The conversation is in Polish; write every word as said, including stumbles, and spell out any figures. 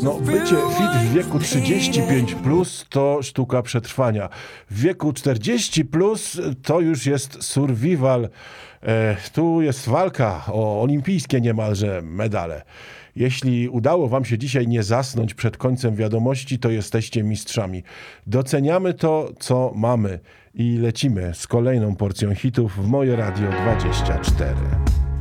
No, bycie fit w wieku trzydzieści pięć plus to sztuka przetrwania. W wieku czterdzieści plus to już jest survival. E, tu jest walka o olimpijskie niemalże medale. Jeśli udało wam się dzisiaj nie zasnąć przed końcem wiadomości, to jesteście mistrzami. Doceniamy to, co mamy i lecimy z kolejną porcją hitów w Moje Radio dwadzieścia cztery.